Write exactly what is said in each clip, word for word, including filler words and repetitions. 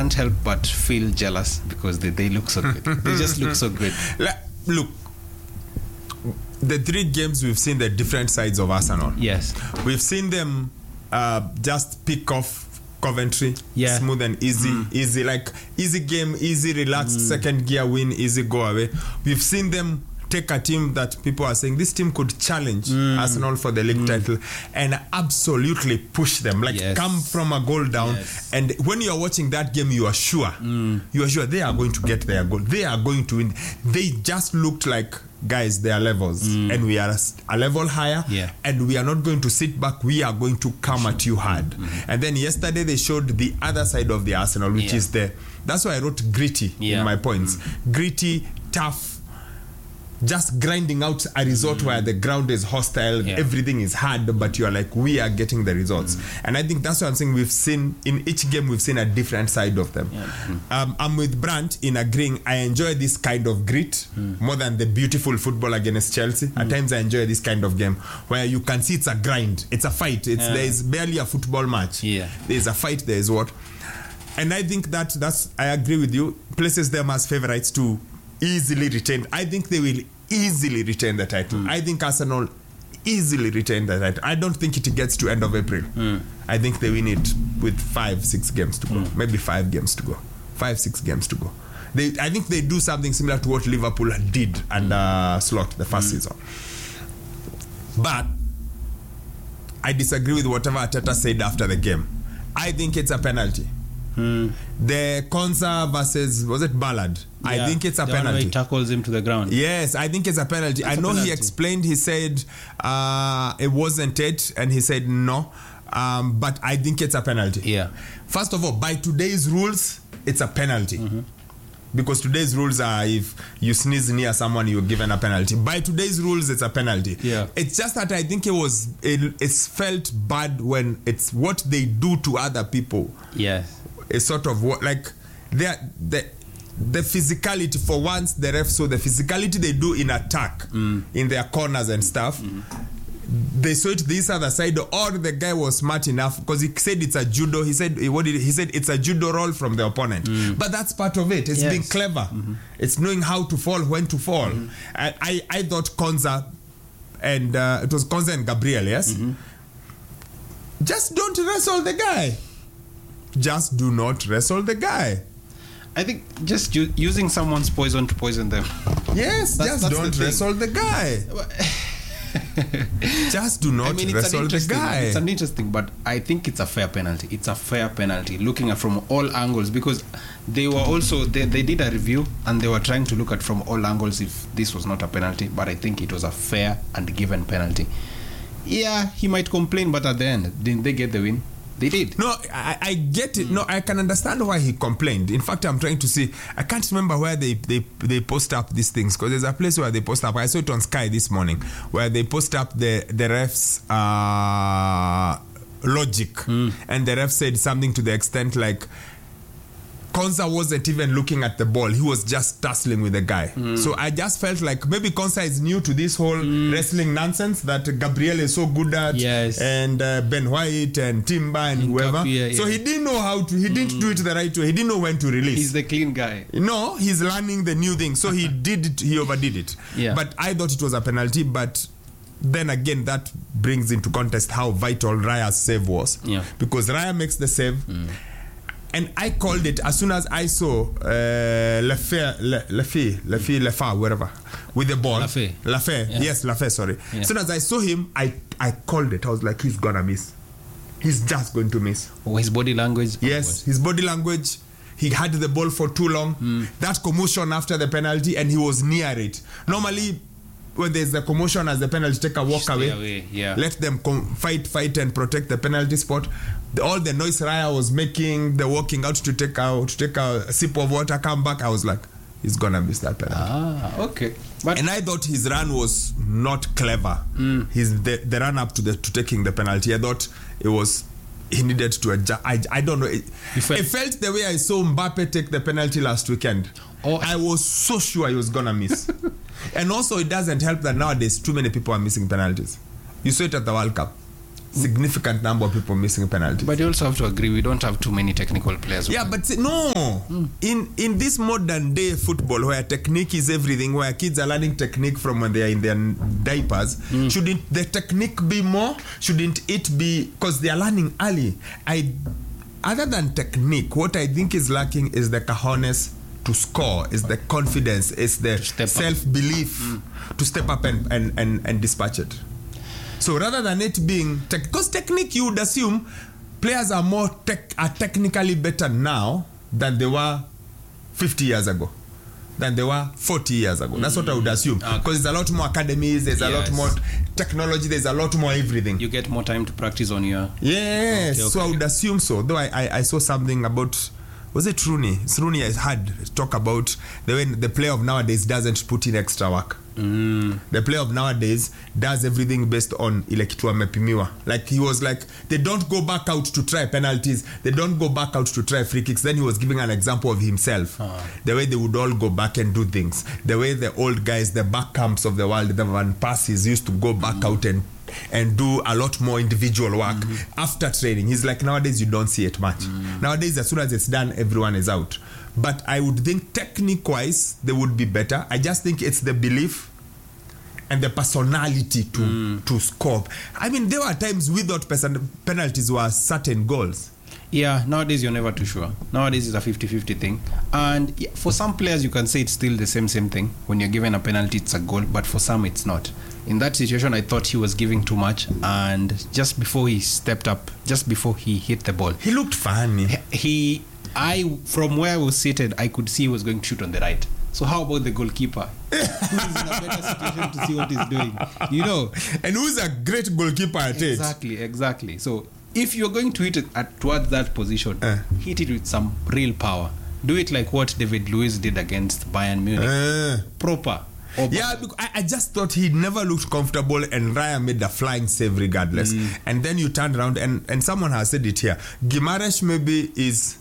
can't help but feel jealous because they, they look so good. They just look so good. Look, the three games we've seen the different sides of Arsenal. Yes. We've seen them uh, just pick off Coventry, yeah. smooth and easy, mm. easy, like easy game, easy, relaxed, mm. second gear win, easy go away. We've seen them take a team that people are saying this team could challenge mm. Arsenal for the league mm. title and absolutely push them, like yes. come from a goal down. Yes. And when you are watching that game, you are sure, mm. you are sure they are going to get their goal. They are going to win. They just looked like, guys, they are levels mm. and we are a level higher yeah. and we are not going to sit back. We are going to come at you hard. Mm-hmm. And then yesterday they showed the other side of the Arsenal, which yeah. is the, that's why I wrote gritty yeah. in my points. Mm. Gritty, tough, just grinding out a result mm. where the ground is hostile, yeah. everything is hard, but you are like, we are getting the results. Mm. And I think that's what I'm saying. We've seen, in each game, we've seen a different side of them. Yeah. Mm. Um, I'm with Brandt in agreeing. I enjoy this kind of grit mm. more than the beautiful football against Chelsea. Mm. At times I enjoy this kind of game where you can see it's a grind, it's a fight. It's, yeah. There is barely a football match. Yeah. There's a fight, there is what. And I think that that's, I agree with you, places them as favourites to easily retain. I think they will easily retain the title. Mm. I think Arsenal easily retain the title. I don't think it gets to end of April. Mm. I think they win it with five, six games to go. Mm. Maybe five games to go. Five, six games to go. They, I think they do something similar to what Liverpool did under Slot the first mm. season. But I disagree with whatever Arteta said after the game. I think it's a penalty. Hmm. The Konsa versus, was it Ballard? Yeah, I think it's a the penalty. One way he tackles him to the ground. Yes, I think it's a penalty. It's I know penalty. He explained, he said uh, it wasn't it, and he said no, um, but I think it's a penalty. Yeah. First of all, by today's rules, it's a penalty. Mm-hmm. Because today's rules are if you sneeze near someone, you're given a penalty. By today's rules, it's a penalty. Yeah. It's just that I think it was, it, it's felt bad when it's what they do to other people. Yes. It's sort of what, like, the the the physicality, for once the ref saw the physicality they do in attack, mm. in their corners and stuff. Mm. They saw it this other side, or the guy was smart enough because he said it's a judo. He said what did he, he said it's a judo roll from the opponent. Mm. But that's part of it. It's yes. being clever. Mm-hmm. It's knowing how to fall, when to fall. Mm-hmm. I, I I thought Konsa and uh, it was Konsa and Gabriel. Yes. Mm-hmm. Just don't wrestle the guy. Just do not wrestle the guy. I think just u- using someone's poison to poison them. Yes, that's, just that's don't the wrestle the guy. Just do not I mean, wrestle the guy. It's an interesting, but I think it's a fair penalty. It's a fair penalty, looking at from all angles, because they were also they, they did a review and they were trying to look at from all angles if this was not a penalty. But I think it was a fair and given penalty. Yeah, he might complain, but at the end, didn't they get the win? They did. No, I, I get it. Mm. No, I can understand why he complained. In fact, I'm trying to see. I can't remember where they they, they post up these things, because there's a place where they post up. I saw it on Sky this morning, where they post up the the refs' uh, logic, mm. and the ref said something to the extent like, Konsa wasn't even looking at the ball. He was just tussling with the guy. Mm. So I just felt like maybe Konsa is new to this whole mm. wrestling nonsense that Gabriel is so good at. Yes. And uh, Ben White and Timber and, and whoever. Kapia, yeah. So he didn't know how to, he didn't mm. do it the right way. He didn't know when to release. He's the clean guy. No, he's learning the new thing. So he did it, he overdid it. Yeah. But I thought it was a penalty, but then again, that brings into context how vital Raya's save was. Yeah. Because Raya makes the save. Mm. And I called it as soon as I saw uh, Lefebvre, Le, Lefebvre, Lefebvre, Lefebvre, wherever, with the ball. Lefebvre. Lefebvre, yeah. yes, Lefebvre, sorry. Yeah. As soon as I saw him, I, I called it. I was like, he's gonna miss. He's just going to miss. Oh, his body language? Yes, his body language. He had the ball for too long. Mm. That commotion after the penalty, and he was near it. Normally, when there's a commotion as the penalty, take a walk Stay away. away yeah. Let them com- fight, fight, and protect the penalty spot. The, all the noise Raya was making, the walking out to take out to take a sip of water, come back. I was like, he's gonna miss that penalty. Ah, okay. But and I thought his run was not clever. Mm. His the, the run up to the to taking the penalty. I thought it was. He needed to adjust. I, I don't know. It, felt, it felt the way I saw Mbappe take the penalty last weekend. Oh, I was so sure he was gonna miss. And also, it doesn't help that nowadays too many people are missing penalties. You saw it at the World Cup. significant number of people missing penalties. But you also have to agree we don't have too many technical players. Yeah, but see, no. Mm. In in this modern day football where technique is everything, where kids are learning technique from when they are in their diapers, mm. shouldn't the technique be more? Shouldn't it be, because they are learning early? I, other than technique, what I think is lacking is the cojones to score, is the confidence, is the self-belief mm. to step up and, and, and, and dispatch it. So rather than it being tech, because technique, you would assume players are more tech, are technically better now than they were fifty years ago, than they were forty years ago. Mm. That's what I would assume. Because okay. there's a lot more academies, there's yes. a lot more technology, there's a lot more everything. You get more time to practice on your... Yes, okay, okay. So I would assume so. Though I, I, I saw something about... Was it Rooney? It's Rooney I had talk about the way the player of nowadays doesn't put in extra work. Mm. The player of nowadays does everything based on ile kitu amepimiwa. Like he was like, they don't go back out to try penalties, they don't go back out to try free kicks. Then he was giving an example of himself, uh. the way they would all go back and do things, the way the old guys, the back camps of the world, the Van Persies used to go back mm. out and and do a lot more individual work mm-hmm. after training. He's like, nowadays you don't see it much. Mm. Nowadays, as soon as it's done, everyone is out. But I would think technique-wise, they would be better. I just think it's the belief and the personality to mm. to score. I mean, there were times we thought penalties were certain goals. Yeah, nowadays you're never too sure. Nowadays it's a fifty-fifty thing. And yeah, for some players, you can say it's still the same, same thing. When you're given a penalty, it's a goal. But for some, it's not. In that situation, I thought he was giving too much. And just before he stepped up, just before he hit the ball, he looked funny. He, I, from where I was seated, I could see he was going to shoot on the right. So how about the goalkeeper? Who's in a better situation to see what he's doing? You know? And who's a great goalkeeper at it? Exactly, exactly. So if you're going to hit it at, towards that position, uh. hit it with some real power. Do it like what David Luiz did against Bayern Munich. Uh. Proper. Oh, yeah, because I, I just thought he never looked comfortable, and Raya made the flying save regardless. Mm. And then you turned around, and, and someone has said it here. Guimaraes maybe is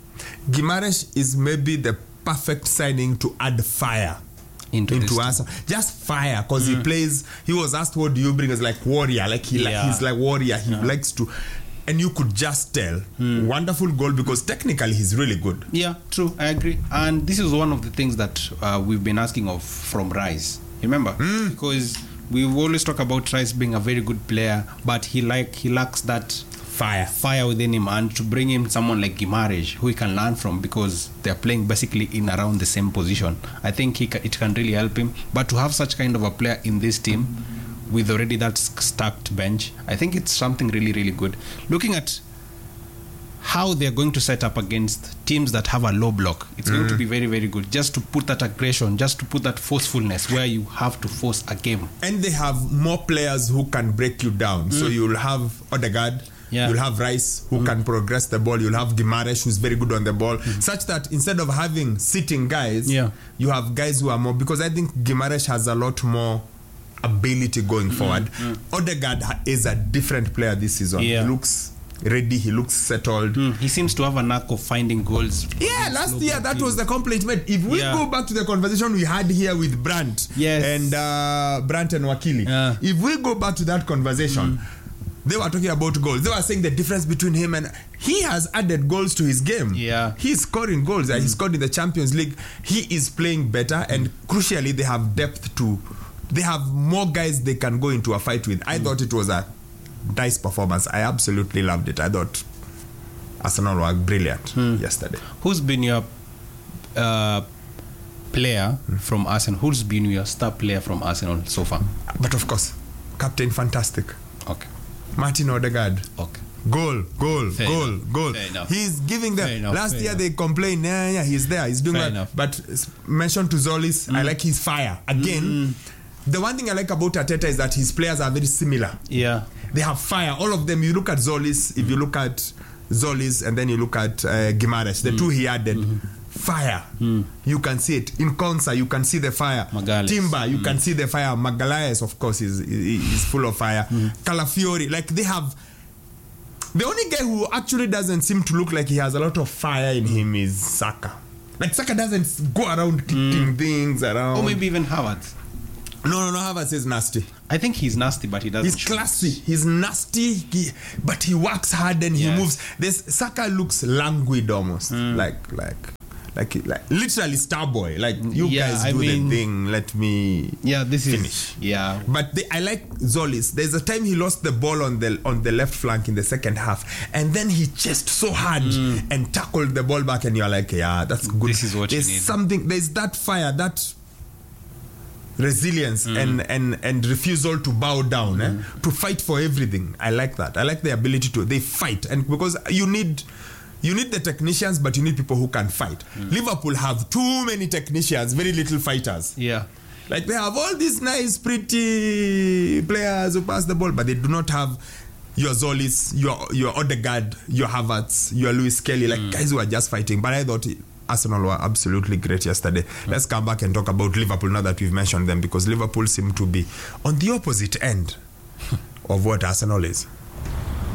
Guimaraes is maybe the perfect signing to add fire into, into us. Just fire, because mm. he plays. He was asked, "What do you bring?" As like warrior, like he yeah. like he's like warrior. He yeah. likes to. And you could just tell, hmm. wonderful goal, because technically he's really good. Yeah, true, I agree. And this is one of the things that uh, we've been asking of from Rice. Remember? Mm. Because we always talk about Rice being a very good player, but he like he lacks that fire fire within him. And to bring him someone like Guimaraes, who he can learn from, because they're playing basically in around the same position, I think he ca- it can really help him. But to have such kind of a player in this team, with already that stacked bench, I think it's something really, really good. Looking at how they're going to set up against teams that have a low block, it's mm. going to be very, very good. Just to put that aggression, just to put that forcefulness where you have to force a game. And they have more players who can break you down. Mm. So you'll have Odegaard, yeah. you'll have Rice, who mm. can progress the ball. You'll have Guimaraes, who's very good on the ball. Mm. Such that instead of having sitting guys, yeah. you have guys who are more... Because I think Guimaraes has a lot more ability going mm-hmm. forward. Mm. Odegaard is a different player this season. Yeah. He looks ready, he looks settled. Mm. He seems to have a knack of finding goals. Yeah, last year that was the complaint made. If we yeah. go back to the conversation we had here with Brandt yes. and uh, Brandt and Wakili, yeah. if we go back to that conversation, mm. they were talking about goals. They were saying the difference between him and... He has added goals to his game. Yeah. He's scoring goals. Mm. He scored in the Champions League. He is playing better, and crucially, they have depth to... They have more guys they can go into a fight with. I mm. thought it was a nice performance. I absolutely loved it. I thought Arsenal were brilliant mm. yesterday. Who's been your uh, player mm. from Arsenal? Who's been your star player from Arsenal so far? But of course, Captain Fantastic. Okay. Martin Odegaard. Okay. Goal, goal, fair goal, enough. goal. Fair enough. He's giving them. Enough, Last year enough. they complained, yeah, yeah, he's there, he's doing fair that. Enough. But mention to Zolis, mm. I like his fire. Again, mm. the one thing I like about Arteta is that his players are very similar. Yeah. They have fire. All of them. You look at Zolis, mm. if you look at Zolis and then you look at uh, Guimaraes, the mm. two he added, mm-hmm. fire. Mm. You can see it. In Konsa, you can see the fire. Magalhaes. Timber, you mm. can see the fire. Magalhaes, of course, is, is full of fire. Mm. Calafiori, like they have... The only guy who actually doesn't seem to look like he has a lot of fire in him is Saka. Like Saka doesn't go around kicking mm. things around. Or maybe even Havertz. No, no, no. Havertz is nasty. I think he's nasty, but he doesn't. He's classy. He's nasty, he, but he works hard and Yeah. he moves. This Saka looks languid almost, Mm. like like like like literally star boy. Like you Yeah, guys I do mean- the thing. Let me. Yeah, this Finish. is yeah. But they, I like Zolis. There's a time he lost the ball on the on the left flank in the second half, and then he chased so hard and tackled the ball back, and you're like, yeah, that's good. This is what you there's need. something. There's that fire, that resilience, and and and refusal to bow down, eh? To fight for everything. I like that. I like the ability to they fight, and because you need. You need the technicians, but you need people who can fight. Liverpool have too many technicians, very little fighters. Yeah. Like they have all these nice, pretty players who pass the ball, but they do not have your Zolis, your your Odegaard, your Havertz, your Lewis Kelly, like guys who are just fighting. But I thought Arsenal were absolutely great yesterday. Let's come back and talk about Liverpool now that we've mentioned them, because Liverpool seem to be on the opposite end of what Arsenal is.